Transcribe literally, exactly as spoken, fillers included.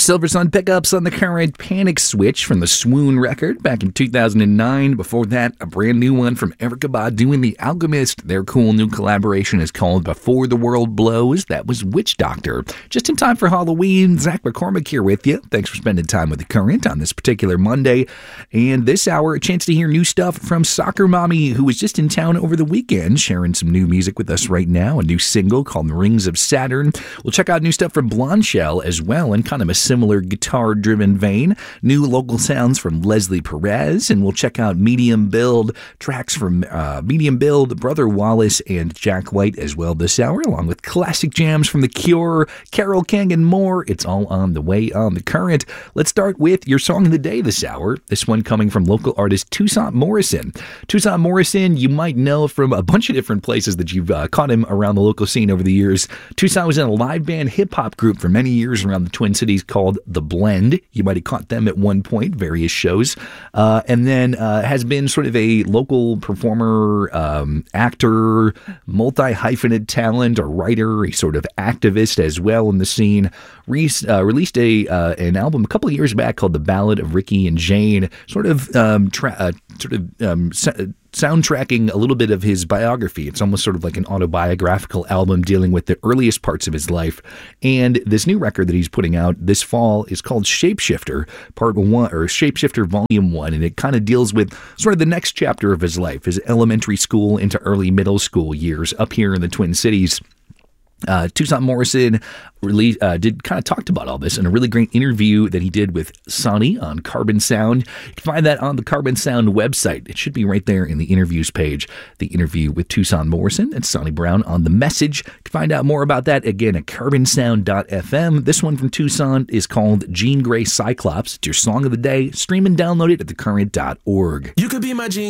Silver Sun pickups on the current Panic Switch from the Swoon record back in two thousand nine. Before that, a brand new one from Erykah Badu and The Alchemist. Their cool new collaboration is called Before the World Blows. That was Witch Doctor. Just in time for Halloween, Zach McCormick here with you. Thanks for spending time with The Current on this particular Monday. And this hour, a chance to hear new stuff from Soccer Mommy, who was just in town over the weekend, sharing some new music with us right now. A new single called Rings of Saturn. We'll check out new stuff from Blondshell as well, in kind of a similar guitar-driven vein. New local sounds from Leslie Perez, and we'll check out Medium Build, tracks from uh, Medium Build, Brother Wallace, and Jack White as well this hour, along with classic jams from The Cure, Carole King, and more. It's all on the way on The Current. Let's start with your song of the day this hour. This one coming from local artist Toussaint Morrison. Toussaint Morrison, you might know from a bunch of different places that you've uh, caught him around the local scene over the years. Toussaint was in a live band hip-hop group for many years around the Twin Cities called The Blend. You might have caught them at one point, various shows. Uh, and then uh, has been sort of a local performer, um, actor, multi-hyphenate talent, a writer, a sort of activist as well in the scene. Re- uh, released a uh, an album a couple of years back called The Ballad of Ricky and Jane, sort of um, tra- uh, sort of um, sa- soundtracking a little bit of his biography. It's almost sort of like an autobiographical album dealing with the earliest parts of his life. And this new record that he's putting out this fall is called Shapeshifter, Part One, or Shapeshifter Volume One, and it kind of deals with sort of the next chapter of his life, his elementary school into early middle school years up here in the Twin Cities. Uh, Toussaint Morrison really uh, did kind of talked about all this in a really great interview that he did with Sonny on Carbon Sound. You can find that on the Carbon Sound website. It should be right there in the interviews page. The interview with Toussaint Morrison and Sonny Brown on The Message. You can find out more about that again at carbon sound dot f m. This one from Toussaint is called Jean Grey Cyclops. It's your song of the day. Stream and download it at the current dot org. You could be my Jean